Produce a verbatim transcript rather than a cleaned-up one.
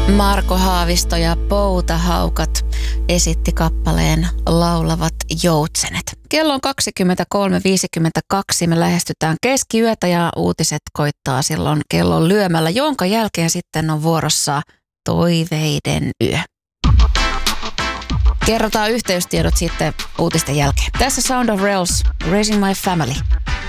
Marko Haavisto ja Poutahaukat esitti kappaleen Laulavat joutsenet. Kello on kaksikymmentäkolme viisikymmentäkaksi. Me lähestytään keskiyötä ja uutiset koittaa silloin kellon lyömällä, jonka jälkeen sitten on vuorossa Toiveiden yö. Kerrotaan yhteystiedot sitten uutisten jälkeen. Tässä Sound of Rails, Raising My Family.